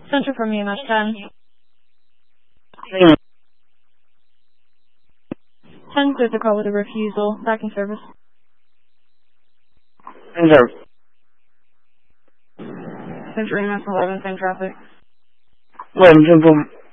Center from EMS 10. 10 cleared the call with a refusal. Back in service. In service. Center EMS 11, same traffic. 11, 10,